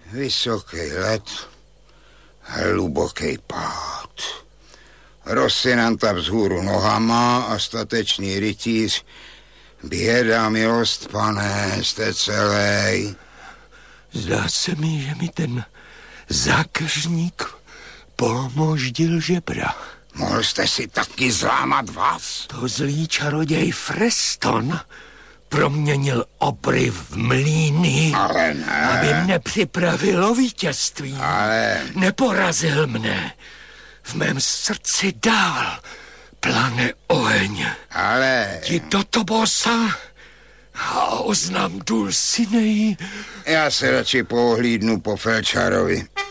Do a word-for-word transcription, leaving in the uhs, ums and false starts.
Vysoký led, hluboký pád. Rosinanta vzhůru nohama a statečný rytíř. Běda, milost, pane, jste celej. Zdá se mi, že mi ten zákeřník pomoždil žebra. Mohl jste si taky zlámat vás? To zlý čaroděj Freston proměnil obry v mlýny, ale ne. Aby mne připravil o vítězství. Ale... Neporazil mne. V mém srdci dál plane oheň. Ale... Ti do Tobosa a oznám Dulcinei. Já se radši pohlídnu po felčarovi.